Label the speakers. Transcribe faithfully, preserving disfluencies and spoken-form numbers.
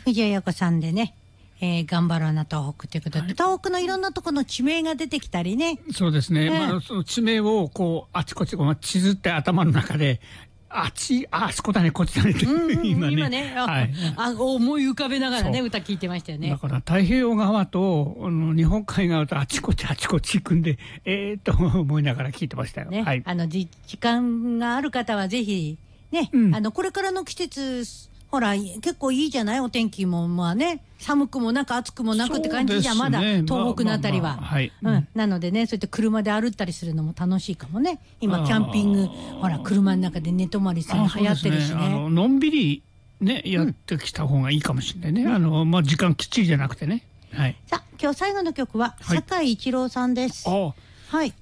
Speaker 1: 藤あや子さんでね、えー、頑張ろうな東北ということで、はい、東北のいろんなところの地名が出てきたりね。
Speaker 2: そうですね、えーまあ、その地名をこうあちこちこう綴って頭の中であっちああそこだねこっちだねって、うんうん、今ね、今ね
Speaker 1: あ、はい、あ思い浮かべながらね歌聞いてましたよね。
Speaker 2: だから太平洋側とあの日本海側とあちこちあちこち行くんでええー、と思いながら聞いてましたよ。
Speaker 1: ね、
Speaker 2: はい、
Speaker 1: あの時間がある方はぜひね、うん、あのこれからの季節ほら結構いいじゃないお天気もまあね寒くもなく暑くもなくって感じじゃ、ね、まだ東北のあたりは、まあまあまあはいうん、なのでねそうやって車で歩ったりするのも楽しいかもね。今キャンピングほら車の中で寝泊まりするの流行ってるし ね, ねあの
Speaker 2: のんびりねやってきた方がいいかもしれないね、うん、あのまあ時間きっちりじゃなくてね、はい、
Speaker 1: さあ今日最後の曲は酒井一郎さんです。
Speaker 2: はい、
Speaker 1: はい